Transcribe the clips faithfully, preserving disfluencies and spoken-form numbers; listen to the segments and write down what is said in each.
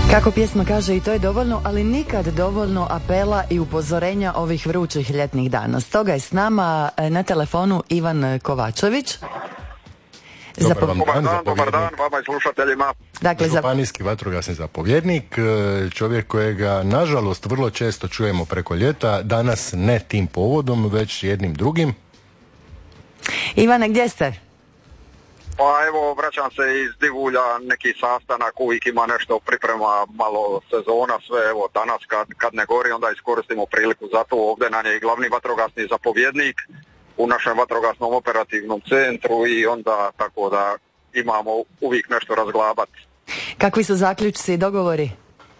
Kako pjesma kaže, i to je dovoljno, ali nikad dovoljno apela i upozorenja ovih vrućih ljetnih dana. Stoga je s nama na telefonu Ivan Kovačević. Dobar vam Dobar dan, dan, dobar dan vama i slušateljima. Dakle, županijski vatrogasni zapovjednik, čovjek kojega nažalost vrlo često čujemo preko ljeta, danas ne tim povodom, već jednim drugim. Ivane, gdje ste? Pa evo, vraćam se iz Divulja, neki sastanak, uvijek ima nešto priprema, malo sezona, sve, evo danas kad, kad ne gori, onda iskoristimo priliku za to. Ovdje nam je i glavni vatrogasni zapovjednik u našem vatrogasnom operativnom centru i onda tako da imamo uvijek nešto razglabati. Kakvi su zaključci i dogovori?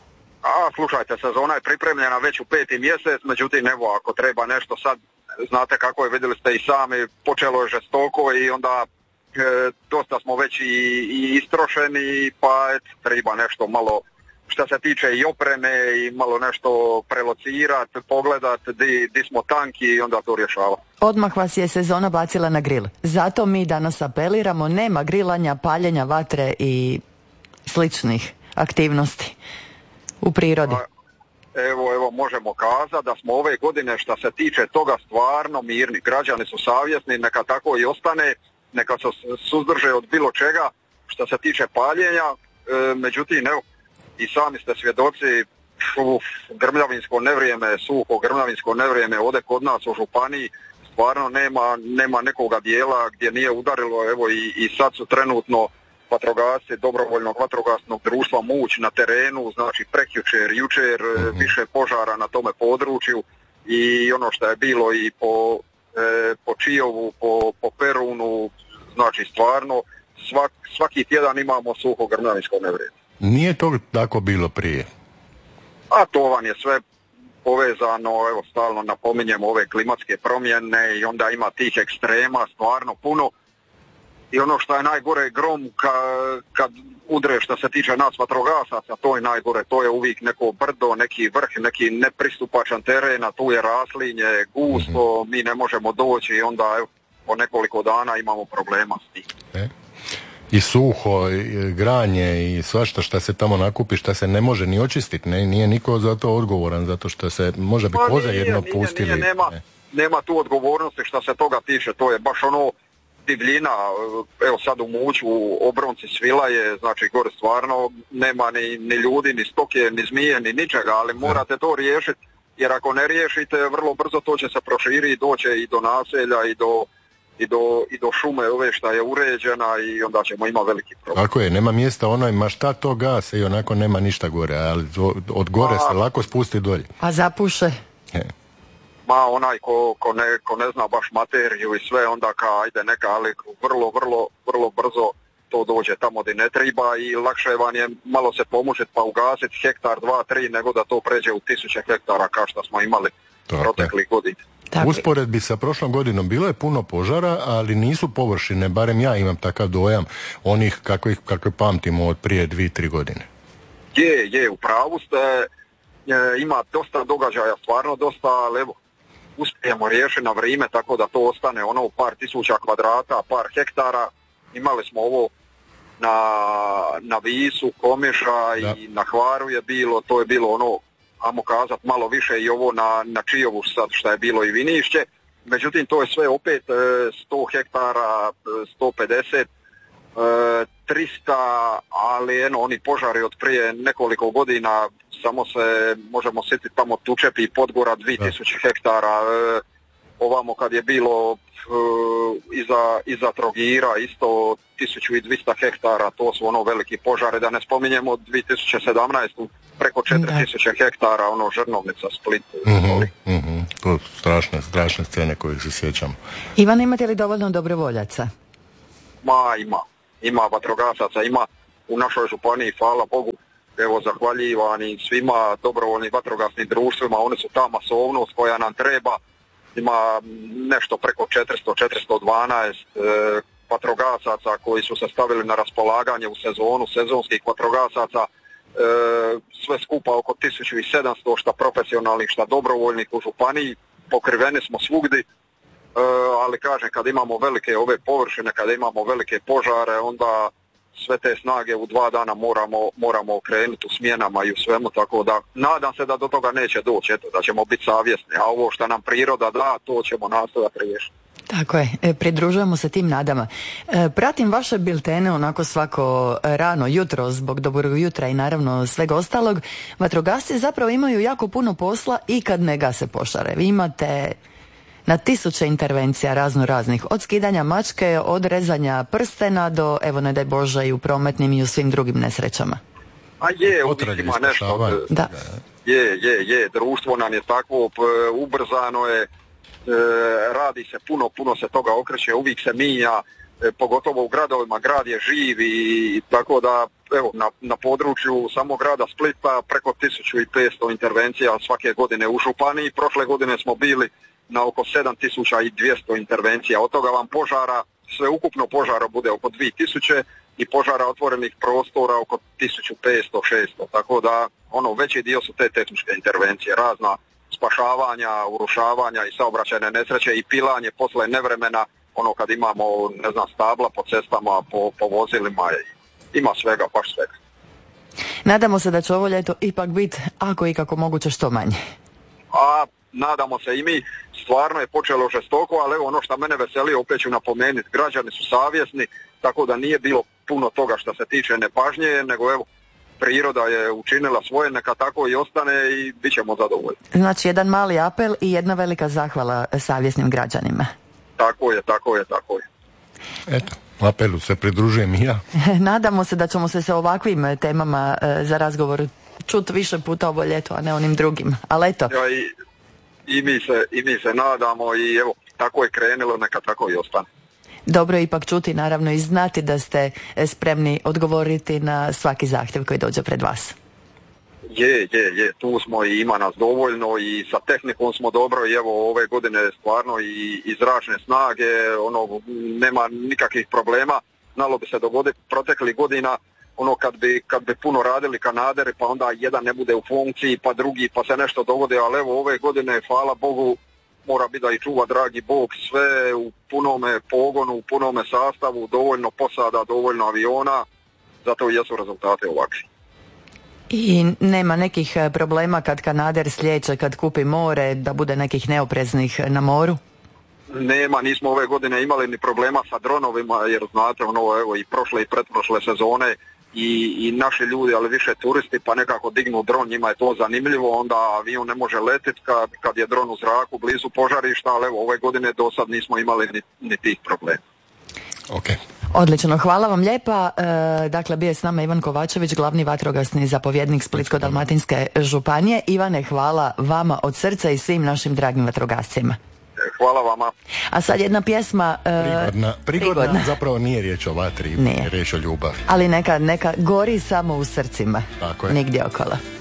A, slušajte, sezona je pripremljena već u peti mjesec, međutim, evo, ako treba nešto sad, znate kako je, vidjeli ste i sami, počelo je žestoko i onda e, dosta smo već i, i istrošeni, pa et, treba nešto malo, što se tiče i opreme, i malo nešto prelocirati, pogledati di, di smo tanki i onda to rješava. Odmah vas je sezona bacila na grill. Zato mi danas apeliramo, nema grilanja, paljenja vatre i sličnih aktivnosti u prirodi. A, evo, evo, možemo kazati da smo ove godine što se tiče toga stvarno mirni. Građani su savjesni, neka tako i ostane, neka se suzdrže od bilo čega što se tiče paljenja, e, međutim, evo, i sami ste svjedoci, uf, grmljavinsko nevrijeme, suho grmljavinsko nevrijeme ovdje kod nas u županiji, stvarno nema, nema nekoga dijela gdje nije udarilo, evo i, i sad su trenutno vatrogasci dobrovoljnog vatrogasnog društva Muć na terenu, znači prekjučer, jučer, mm-hmm. više požara na tome području i ono što je bilo i po, e, po Čijovu, po, po Perunu, znači stvarno svak, svaki tjedan imamo suho grmljavinsko nevrijeme. Nije to tako bilo prije? A to vam je sve povezano, evo stalno napominjemo ove klimatske promjene i onda ima tih ekstrema stvarno puno. I ono što je najgore, grom ka, kad udre što se tiče nas vatrogasaca, to je najgore, to je uvijek neko brdo, neki vrh, neki nepristupačan teren, a tu je raslinje, gusto, mm-hmm. mi ne možemo doći i onda evo, po nekoliko dana imamo problema s tim. E? I suho, i granje i svašta šta se tamo nakupi, šta se ne može ni očistiti, ne, nije niko za to odgovoran, zato što se, može bi pa koza nije, jedno nije, pustili. Nije, nema, ne. nema tu odgovornosti što se toga tiče, to je baš ono divljina, evo sad u Muću, u Obronci Svilaje, znači gore stvarno nema ni, ni ljudi, ni stoke, ni zmije, ni ničega, ali morate to riješiti, jer ako ne riješite, vrlo brzo to će se proširiti, doće i do naselja i do I do, i do šume ove šta je uređena i onda ćemo imati veliki problem. Tako je, nema mjesta onoj, ma šta to gase i onako nema ništa gore, ali od gore ma, se lako spusti dolje. A zapuše? E. Ma onaj ko, ko, ne, ko ne zna baš materiju i sve, onda ka ajde neka, ali vrlo, vrlo, vrlo brzo to dođe tamo gdje ne treba i lakše vam je malo se pomužiti pa ugasiti hektar, dva, tri, nego da to pređe u tisuće hektara kao što smo imali protekli godin. U usporedbi sa prošlom godinom bilo je puno požara, ali nisu površine, barem ja imam takav dojam, onih kakve, kakve pamtimo od prije dvije, tri godine. Je, je, u pravu ste, e, ima dosta događaja, stvarno dosta, ali evo, uspijemo riješiti na vrijeme, tako da to ostane ono par tisuća kvadrata, par hektara. Imali smo ovo na, na Visu, Komiša i na Hvaru je bilo, to je bilo ono, ajmo kazat malo više i ovo na, na Čijovu sad što je bilo i Vinišće, međutim to je sve opet sto hektara, sto pedeset, trista, ali eno, oni požari od prije nekoliko godina, samo se možemo sjetiti tamo Tučepi i Podgora dvije tisuće hektara, ovamo kad je bilo iza, iza Trogira isto tisuću dvjesto hektara, to su ono veliki požare, da ne spominjemo dvije tisuće sedamnaeste preko četiri tisuće hektara, ono Žrnovnica, Split. Mm-hmm, mm-hmm. To su strašne, strašne scene koje se sjećam. Ivan, imate li dovoljno dobrovoljaca? Ma ima, ima vatrogasaca, ima u našoj županiji, hvala Bogu, evo zahvaljivani svima dobrovoljnim vatrogasnim društvima, oni su ta masovnost koja nam treba, ima nešto preko četiristo, četiristo dvanaest e, vatrogasaca koji su se stavili na raspolaganje u sezonu, sezonskih vatrogasaca, e, sve skupa oko tisuću sedamsto šta profesionalnih, šta dobrovoljnih u županiji, pokriveni smo svugdje, e, ali kažem kad imamo velike ove površine, kada imamo velike požare, onda sve te snage u dva dana moramo, moramo okrenuti u smjenama i u svemu, tako da nadam se da do toga neće doći, eto, da ćemo biti savjesni, a ovo što nam priroda da, to ćemo nastojati riješiti. Tako je, e, pridružujemo se tim nadama. E, pratim vaše biltene onako svako rano jutro zbog dobrog jutra i naravno svega ostalog. Vatrogasci zapravo imaju jako puno posla i kad ne gase požare. Vi imate na tisuće intervencija razno raznih, od skidanja mačke, od rezanja prstena do, evo ne daj Bože, i u prometnim i u svim drugim nesrećama. A je, uvijek ima nešto. Da. Je, je, je, društvo nam je takvo, ubrzano je, radi se puno, puno se toga okreće, uvijek se minja, pogotovo u gradovima, grad je živ i tako da, evo, na, na području samog grada Splita preko tisuću petsto intervencija svake godine u županiji. Prošle godine smo bili na oko sedam tisuća dvjesto intervencija, od toga vam požara, sve ukupno požara bude oko dvije tisuće i požara otvorenih prostora oko tisuću petsto šesto, tako da ono, veći dio su te tehničke intervencije, razna spašavanja, urušavanja i saobraćajne nesreće i pilanje posle nevremena, ono kad imamo, ne znam, stabla po cestama, po, po vozilima, ima svega, baš svega. Nadamo se da će ovo ljeto ipak biti, ako i kako moguće, što manje. A nadamo se i mi, stvarno je počelo žestoko, ali evo ono što mene veseli, opet ću napomenuti, građani su savjesni, tako da nije bilo puno toga što se tiče nepažnje, nego evo, priroda je učinila svoje, neka tako i ostane i bit ćemo zadovoljni. Znači jedan mali apel i jedna velika zahvala savjesnim građanima. Tako je, tako je, tako je. Eto, apelu se pridružujem i ja. Nadamo se da ćemo se sa ovakvim temama e, za razgovor čuti više puta ovo ljeto, a ne onim drugim. Ali eto. Ja, i, i, mi se, I mi se nadamo i evo, tako je krenulo, neka tako i ostane. Dobro je ipak čuti, naravno, i znati da ste spremni odgovoriti na svaki zahtjev koji dođe pred vas. Je, je, je, tu smo i ima nas dovoljno i sa tehnikom smo dobro i evo ove godine stvarno i, i zračne snage, ono, nema nikakvih problema. Znalo bi se dogoditi proteklih godina, ono kad bi, kad bi puno radili kanaderi, pa onda jedan ne bude u funkciji, pa drugi, pa se nešto dogodi, ali evo ove godine, hvala Bogu, mora biti da i čuva dragi Bog, sve u punome pogonu, u punome sastavu, dovoljno posada, dovoljno aviona, zato i jesu rezultate ovakvi. I nema nekih problema kad kanader slijeće, kad kupi more, da bude nekih neopreznih na moru? Nema, nismo ove godine imali ni problema sa dronovima, jer znate, ono, evo, i prošle i pretprošle sezone i, i naši ljudi, ali više turisti, pa nekako dignu dron, njima je to zanimljivo, onda avion ne može letiti kad, kad je dron u zraku blizu požarišta, ali evo, ove godine do sad nismo imali ni, ni tih problema. Okay. Odlično, hvala vam lijepa. E, dakle, bio je s nama Ivan Kovačević, glavni vatrogasni zapovjednik Splitsko-dalmatinske županije. Ivane, hvala vama od srca i svim našim dragim vatrogascima. Hvala vama. A sad jedna pjesma... E, prigodna, prigodna, prigodna, zapravo nije riječ o vatri, nije riječ o ljubavi. Ali neka, neka gori samo u srcima, nigdje okolo.